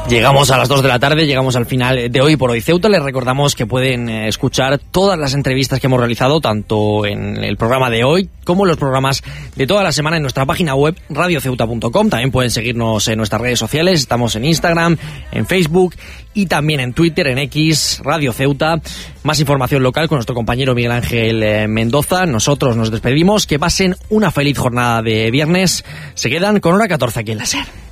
Llegamos a las 2 de la tarde, llegamos al final de Hoy por Hoy Ceuta. Les recordamos que pueden escuchar todas las entrevistas que hemos realizado, tanto en el programa de hoy como en los programas de toda la semana en nuestra página web radioceuta.com. También pueden seguirnos en nuestras redes sociales, estamos en Instagram, en Facebook y también en Twitter, en X, Radio Ceuta. Más información local con nuestro compañero Miguel Ángel Mendoza. Nosotros nos despedimos, que pasen una feliz jornada de viernes. Se quedan con Hora 14 aquí en la SER.